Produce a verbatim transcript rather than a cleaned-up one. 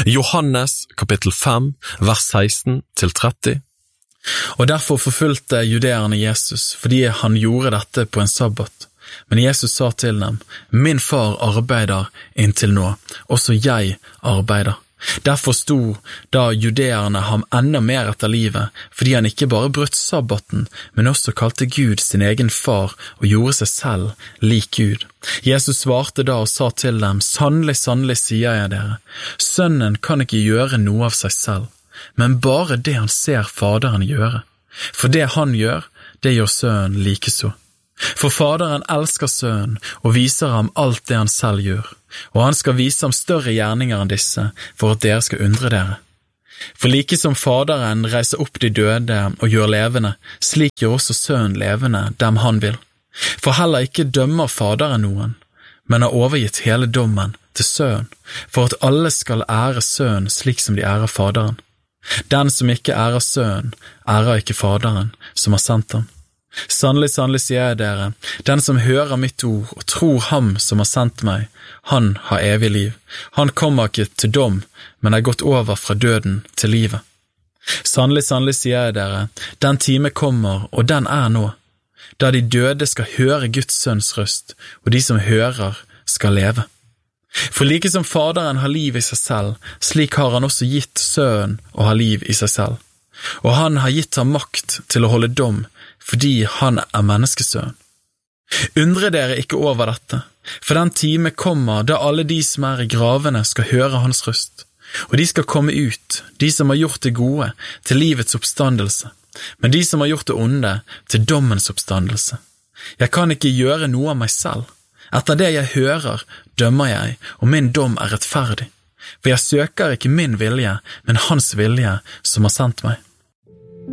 Johannes kapittel fem, vers seksten til tretti. Og derfor forfulgte judeerne Jesus, fordi han gjorde dette på en sabbat. Men Jesus sa til dem, «Min far arbeider inntil nå, også jeg arbeider.» Derfor sto da judeerne ham enda mer etter livet, fordi han ikke bare brøt sabbaten, men også kalte Gud sin egen far og gjorde seg selv lik Gud. Jesus svarte da og sa til dem, «Sannelig, sannelig sier jeg dere, sønnen kan ikke gjøre noe av seg selv, men bare det han ser faderen gjøre. For det han gjør, det gjør sønnen likeså. For faderen elsker sønnen og viser ham alt det han selv gjør, og han skal vise ham større gjerninger enn disse, for at dere skal undre dere. For like som faderen reiser opp de døde og gjør levende, slik gjør også sønnen levende dem han vil. For heller ikke dømmer faderen noen, men har overgitt hele dommen til sønnen, for at alle skal ære sønnen slik som de ærer faderen. Den som ikke ærer sønnen, ærer ikke faderen som har sendt ham. Sannelig, sannelig sier jeg dere, den som hører mitt ord og tror ham som har sendt meg, han har evig liv. Han kommer ikke til dom, men er gått over fra døden til livet. Sannelig, sannelig sier jeg dere, den time kommer, og den er nå, da de døde skal høre Guds sønns røst, og de som hører skal leve. For like som faderen har liv i seg selv, slik har han også gitt sønnen å ha liv i seg selv. Og han har gitt ham makt til å holde dom, fordi han er menneskesønn. Undre dere ikke over dette, for den time kommer da alle de som er i gravene skal høre hans røst, og de skal komme ut, de som har gjort det gode, til livets oppstandelse, men de som har gjort det onde, til dommens oppstandelse. Jeg kan ikke gjøre noe av meg selv. Etter det jeg hører, dømmer jeg, og min dom er rettferdig, for jeg søker ikke min vilje, men hans vilje som har sendt meg.